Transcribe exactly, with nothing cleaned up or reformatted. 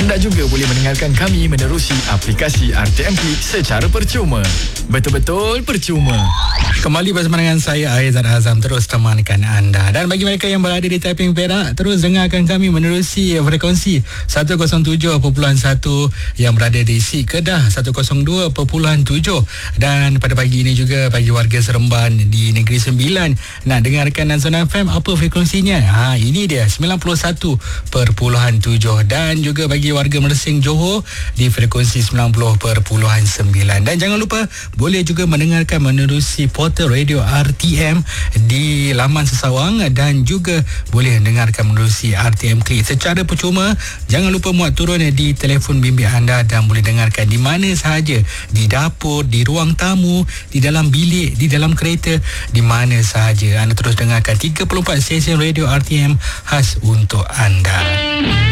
Anda juga boleh mendengarkan kami menerusi aplikasi R T M Klik secara percuma. Betul-betul percuma. Kembali bersama dengan saya Aizat Azam, terus temankan anda. Dan bagi mereka yang berada di Taiping Perak, terus dengarkan kami menerusi frekuensi seratus tujuh perpuluhan satu, yang berada di Si Kedah seratus dua perpuluhan tujuh, dan pada pagi ini juga bagi warga Seremban di Negeri Sembilan nak dengarkan Zona F M, apa frekuensinya? Ha, ini dia sembilan puluh satu perpuluhan tujuh, dan juga bagi warga Mersing Johor di frekuensi sembilan puluh perpuluhan sembilan. Dan jangan lupa boleh juga mendengarkan menerusi portal radio R T M di laman Sesawang, dan juga boleh dengarkan menerusi R T M Klik secara percuma. Jangan lupa muat turun di telefon bimbit anda dan boleh dengarkan di mana sahaja, di dapur, di ruang tamu, di dalam bilik, di dalam kereta, di mana sahaja. Anda terus dengarkan tiga puluh empat stesen radio R T M khas untuk anda.